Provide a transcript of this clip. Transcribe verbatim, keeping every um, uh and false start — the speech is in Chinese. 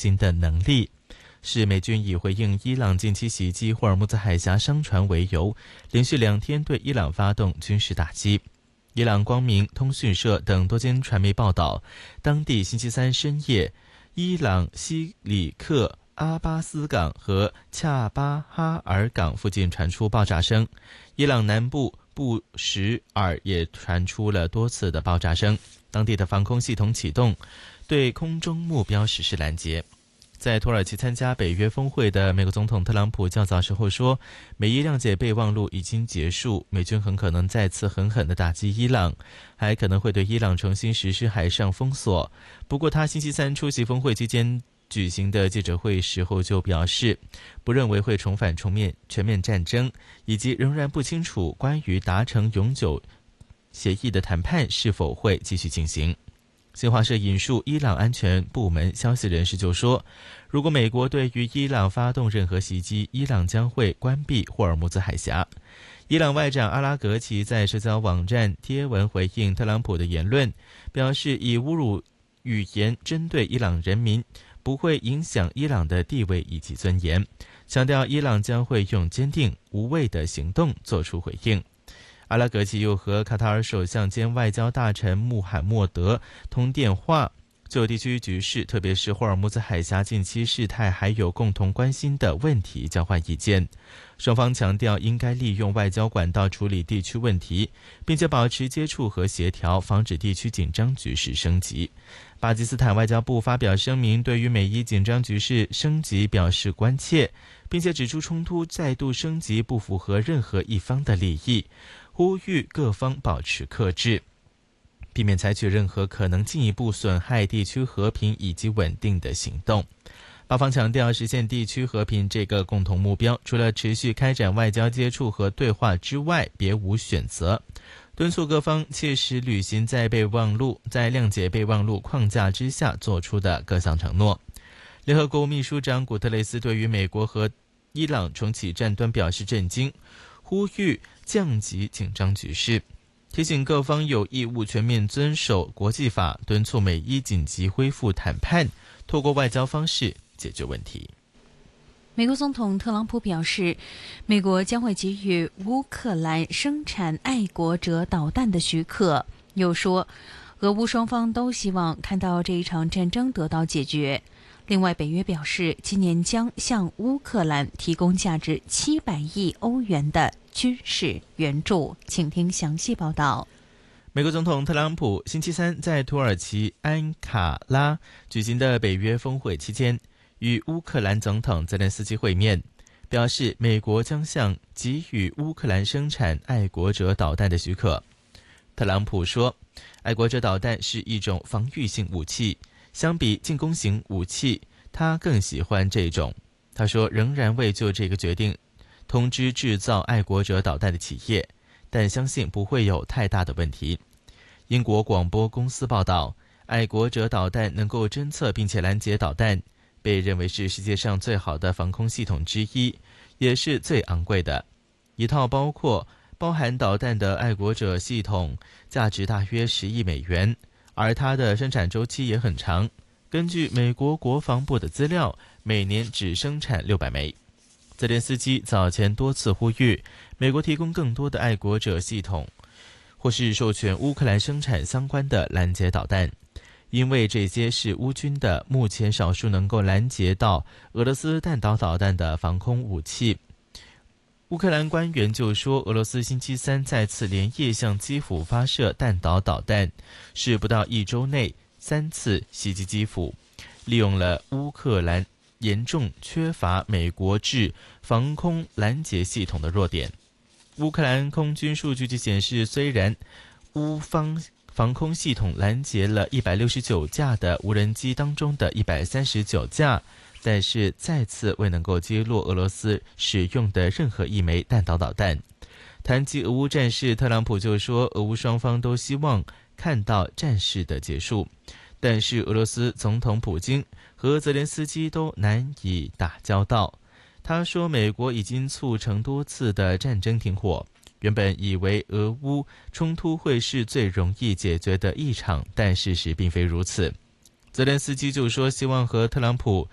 新的能力。是美军以回应伊朗近期袭击霍尔木兹海峡商船为由，连续两天对伊朗发动军事打击。伊朗光明通讯社等多间传媒报道，当地星期三深夜，伊朗西里克阿巴斯港和恰巴哈尔港附近传出爆炸声，伊朗南部布什尔也传出了多次的爆炸声，当地的防空系统启动，对空中目标实施拦截。在土耳其参加北约峰会的美国总统特朗普较早时候说，美伊谅解备忘录已经结束，美军很可能再次狠狠地打击伊朗，还可能会对伊朗重新实施海上封锁。不过他星期三出席峰会期间举行的记者会时候就表示，不认为会重返重面全面战争，以及仍然不清楚关于达成永久协议的谈判是否会继续进行。新华社引述伊朗安全部门消息人士就说，如果美国对于伊朗发动任何袭击，伊朗将会关闭霍尔木兹海峡。伊朗外长阿拉格齐在社交网站贴文回应特朗普的言论，表示以侮辱语言针对伊朗人民不会影响伊朗的地位以及尊严，强调伊朗将会用坚定无畏的行动做出回应。阿拉格齐又和卡塔尔首相兼外交大臣穆罕默德通电话，就地区局势，特别是霍尔木兹海峡近期事态还有共同关心的问题交换意见。双方强调应该利用外交管道处理地区问题，并且保持接触和协调，防止地区紧张局势升级。巴基斯坦外交部发表声明，对于美伊紧张局势升级表示关切，并且指出冲突再度升级不符合任何一方的利益，呼吁各方保持克制，避免采取任何可能进一步损害地区和平以及稳定的行动。巴方强调，实现地区和平这个共同目标，除了持续开展外交接触和对话之外，别无选择，敦促各方切实履行在备忘录在谅解备忘录框架之下做出的各项承诺。联合国秘书长古特雷斯对于美国和伊朗重启战端表示震惊，呼吁降级紧张局势，提醒各方有义务全面遵守国际法，敦促美伊紧急恢复谈判，透过外交方式解决问题。 美国总统特朗普表示，美国将会给予乌克兰生产爱国者导弹的许可，又说俄乌双方都希望看到这一场战争得到解决。另外，北约表示今年将向乌克兰提供价值七百亿欧元的军事援助。请听详细报道。 美国总统特朗普星期三在土耳其安卡拉举行的北约峰会期间，与乌克兰总统泽连斯基会面，表示美国将向给予乌克兰生产爱国者导弹的许可。特朗普说，爱国者导弹是一种防御性武器，相比进攻型武器，他更喜欢这种。他说，仍然未就这个决定通知制造爱国者导弹的企业，但相信不会有太大的问题。英国广播公司报道，爱国者导弹能够侦测并且拦截导弹，被认为是世界上最好的防空系统之一，也是最昂贵的。一套包括包含导弹的爱国者系统价值大约十亿美元，而它的生产周期也很长。根据美国国防部的资料，每年只生产六百枚。泽连斯基早前多次呼吁美国提供更多的爱国者系统，或是授权乌克兰生产相关的拦截导弹，因为这些是乌军的目前少数能够拦截到俄罗斯弹道导弹的防空武器。乌克兰官员就说，俄罗斯星期三再次连夜向基辅发射弹道导弹，是不到一周内三次袭击基辅，利用了乌克兰严重缺乏美国制防空拦截系统的弱点。乌克兰空军数据就显示，虽然乌方防空系统拦截了一百六十九架的无人机当中的一百三十九架，但是再次未能够击落俄罗斯使用的任何一枚弹道导弹。谈及俄乌战事，特朗普就说，俄乌双方都希望看到战事的结束，但是俄罗斯总统普京和泽连斯基都难以打交道。他说，美国已经促成多次的战争停火，原本以为俄乌冲突会是最容易解决的一场，但事实并非如此。泽连斯基就说，希望和特朗普